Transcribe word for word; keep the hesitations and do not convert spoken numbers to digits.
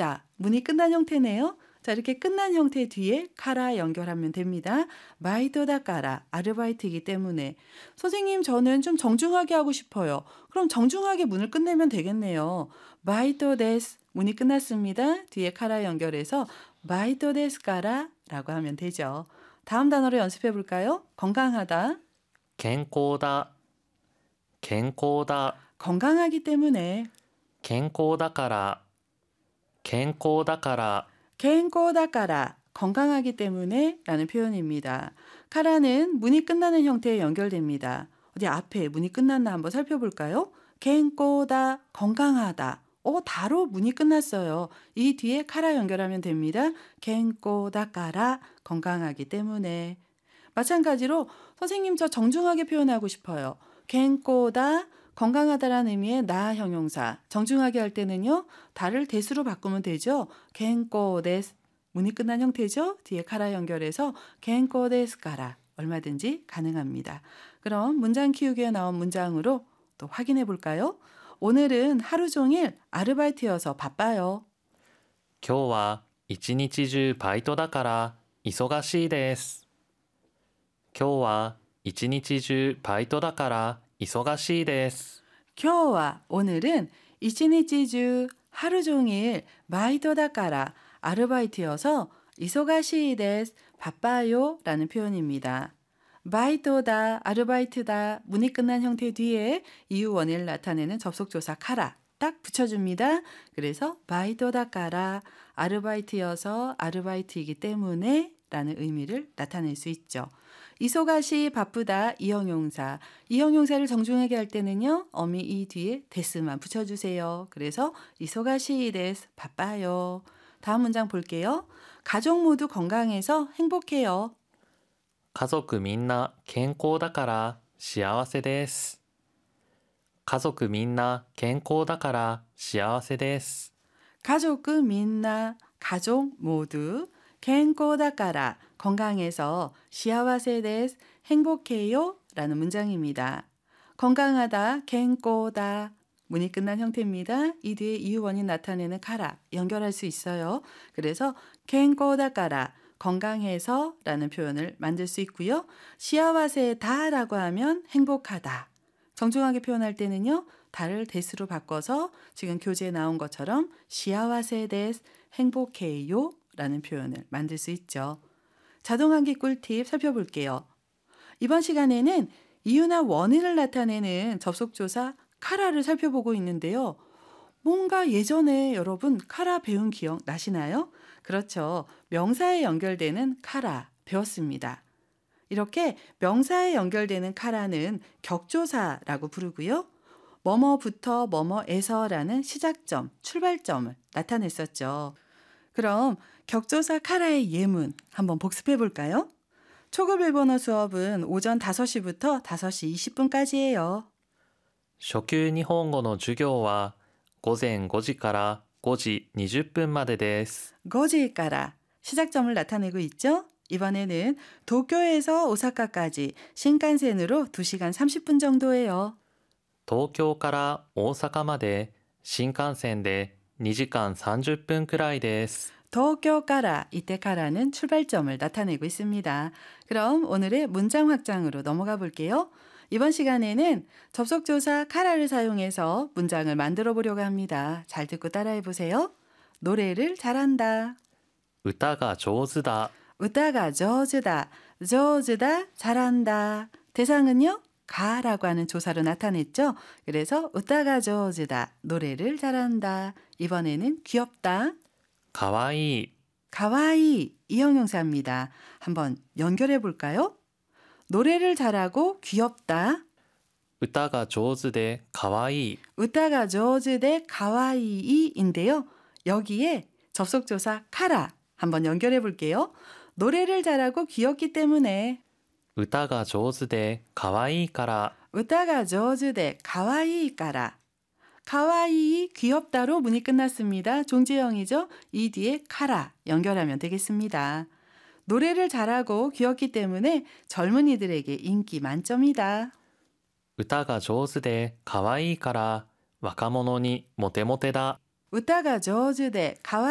이다. 문이 끝난 형태네요. 자, 이렇게 끝난 형태 뒤에 카라 연결하면 됩니다. 바이토다까라 아르바이트이기 때문에 선생님 저는 좀 정중하게 하고 싶어요. 그럼 정중하게 문을 끝내면 되겠네요. 바이토 데스 문이 끝났습니다. 뒤에 카라 연결해서 바이토 데스까라 라고 하면 되죠. 다음 단어로 연습해 볼까요? 건강하다. 健康だ健康だ 건강하기 때문에 健康だから健康だから 겐코다까라 건강하기 때문에 라는 표현입니다. 카라는 문이 끝나는 형태에 연결됩니다. 어디 앞에 문이 끝났나 한번 살펴볼까요? 겐코다 건강하다. 어, 다로 문이 끝났어요. 이 뒤에 카라 연결하면 됩니다. 겐코다까라 건강하기 때문에. 마찬가지로 선생님 저 정중하게 표현하고 싶어요. 겐코다 건강하다라는 의미의 나 형용사. 정중하게 할 때는요. 다를 대수로 바꾸면 되죠. 겐코 데스. 문이 끝난 형태죠. 뒤에 카라 연결해서 겐코 데스까라 얼마든지 가능합니다. 그럼 문장 키우기에 나온 문장으로 또 확인해 볼까요? 오늘은 하루 종일 아르바이트여서 바빠요. 今日は一日中バイトだから忙しいです。今日は一日中バイトだから忙しいです。 今日は 오늘은 이치니치주 하루 종일 바이토다까라 아르바이트여서 이소가시 데스 바빠요 라는 표현입니다. 바이토다 아르바이트다 문이 끝난 형태 뒤에 이유 원인을 나타내는 접속조사 카라 딱 붙여줍니다. 그래서 바이토다까라 아르바이트여서 아르바이트이기 때문에 라는 의미를 나타낼 수 있죠. 이소가시 바쁘다 이형용사. 이형용사를 정중하게 할 때는요. 어미 이 뒤에 데스만 붙여주세요. 그래서 이소가시 데스 바빠요. 다음 문장 볼게요. 가족 모두 건강해서 행복해요. 家族みんな健康だから幸せです。家族みんな健康だから幸せです。 가족 민나 가족 모두 겐코다까라 건강해서 시아와세 데스 행복해요 라는 문장입니다. 건강하다 겐코다 문이 끝난 형태입니다. 이 뒤에 이유 원인 나타내는 카라 연결할 수 있어요. 그래서 겐코다까라 건강해서 라는 표현을 만들 수 있고요. 시아와세다 라고 하면 행복하다. 정중하게 표현할 때는요. 다를 데스로 바꿔서 지금 교재에 나온 것처럼 시아와세 데스 행복해요 라는 표현을 만들 수 있죠. 자동환기 꿀팁 살펴볼게요. 이번 시간에는 이유나 원인을 나타내는 접속조사 카라를 살펴보고 있는데요. 뭔가 예전에 여러분 카라 배운 기억 나시나요? 그렇죠. 명사에 연결되는 카라 배웠습니다. 이렇게 명사에 연결되는 카라는 격조사라고 부르고요. 뭐뭐부터 뭐뭐에서라는 시작점, 출발점을 나타냈었죠. 그럼 격조사 카라의 예문 한번 복습해 볼까요? 초급 일본어 수업은 오전 다섯 시부터 다섯 시 이십 분까지예요. 初級日本語の授業は午前ごじからごじにじゅっぷんまでです。 고지까라 시작점을 나타내고 있죠? 이번에는 도쿄에서 오사카까지 신칸센으로 두 시간 삼십 분 정도예요. 東京から大阪まで新幹線でにじかんさんじゅっぷんくらいです。 도쿄까라 이때 카라는 출발점을 나타내고 있습니다. 그럼 오늘의 문장 확장으로 넘어가 볼게요. 이번 시간에는 접속조사 카라를 사용해서 문장을 만들어 보려고 합니다. 잘 듣고 따라해 보세요. 노래를 잘한다. 歌が上手だ 웃다가 저즈다, 저즈다, 잘한다. 대상은요? 가라고 하는 조사로 나타냈죠. 그래서 웃다가 저즈다, 노래를 잘한다. 이번에는 귀엽다. かわいい 가와이 이 형용사입니다. 한번 연결해 볼까요? 노래를 잘하고 귀엽다. 歌が上手でかわいい 웃다가 저즈대 가와이인데요. 여기에 접속조사 카라 한번 연결해 볼게요. 노래를 잘하고 귀엽기 때문에 歌が上手でかわいいから 웃다가 저즈대 가와이까라 가와이 귀엽다로 문이 끝났습니다. 종지형이죠. 이 뒤에 카라 연결하면 되겠습니다. 노래를 잘하고 귀엽기 때문에 젊은이들에게 인기 만점이다. 歌が上手でかわいいから若者にモテモテだ 웃다가 저즈대 가와